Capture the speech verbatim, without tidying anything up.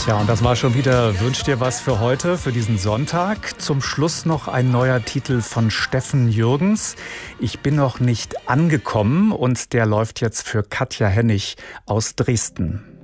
Tja, und das war schon wieder Wünsch dir was für heute, für diesen Sonntag. Zum Schluss noch ein neuer Titel von Steffen Jürgens. Ich bin noch nicht angekommen und der läuft jetzt für Katja Hennig aus Dresden.